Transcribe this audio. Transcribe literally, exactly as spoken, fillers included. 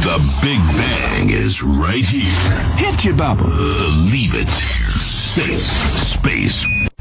The Big Bang is right here. Hit you, Bubba. Believe it. Safe Space